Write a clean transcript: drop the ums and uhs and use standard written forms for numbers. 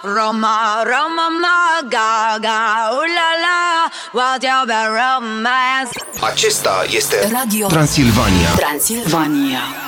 Roma, Roma, ma, ga, la, la, what your romance. Acesta este Radio Transilvania. Transilvania.